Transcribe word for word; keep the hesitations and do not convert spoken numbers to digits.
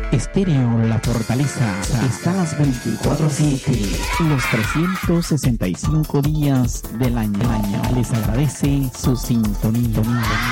Estéreo La Fortaleza está a las veinticuatro siete, los trescientos sesenta y cinco días del año. Les agradece su sintonía.